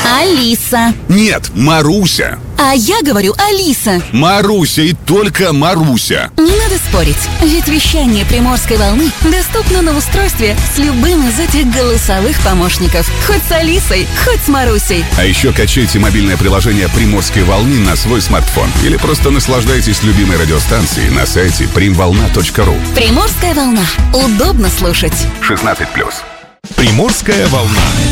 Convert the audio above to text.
Алиса. Нет, Маруся. А я говорю Алиса. Маруся и только Маруся. Не надо спорить, ведь вещание Приморской волны доступно на устройстве с любым из этих голосовых помощников. Хоть с Алисой, хоть с Марусей. А еще качайте мобильное приложение «Приморской волны» на свой смартфон. Или просто наслаждайтесь любимой радиостанцией на сайте primvolna.ru. Приморская волна. Удобно слушать. 16+. Приморская волна.